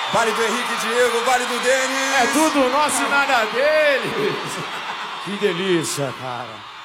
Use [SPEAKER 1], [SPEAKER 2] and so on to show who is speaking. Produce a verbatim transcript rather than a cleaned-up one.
[SPEAKER 1] Vale do Henrique e Diego, vale do Denis.
[SPEAKER 2] É tudo nosso e nada deles. Que delícia, cara.